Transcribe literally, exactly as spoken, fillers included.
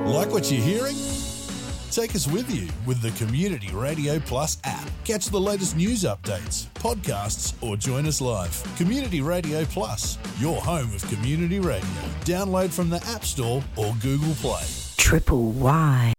Like what you're hearing? Take us with you with the Community Radio Plus app. Catch the latest news updates, podcasts, or join us live. Community Radio Plus, your home of community radio. Download from the App Store or Google Play. Triple Y.